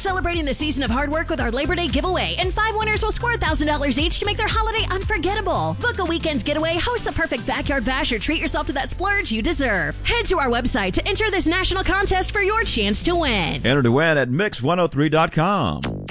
celebrating the season of hard work with our Labor Day giveaway, and 5 winners will score $1,000 each to make their holiday unforgettable. Book a weekend getaway, host the perfect backyard bash, or treat yourself to that splurge you deserve. Head to our website to enter this national contest for your chance to win. Enter to win at Mix103.com.